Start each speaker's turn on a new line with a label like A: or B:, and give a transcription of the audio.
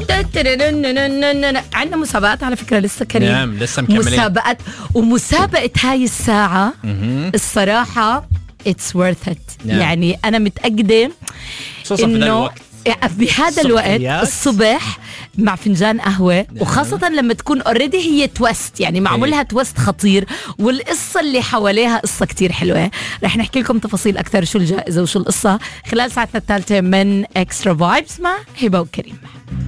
A: عندنا مسابقات على فكرة لسه كريم.
B: نعم لسه مكملين
A: ومسابقة هاي الساعة الصراحة it's worth it.
B: نعم.
A: يعني أنا متأكدة إنه بهذا الوقت الصبح مع فنجان قهوة وخاصة لما تكون already هي تويست يعني معمولها تويست خطير والقصة اللي حواليها قصة كتير حلوة. رح نحكي لكم تفاصيل أكثر شو الجائزة وشو القصة خلال ساعتنا الثالثة من Extra Vibes مع هبة وكريم.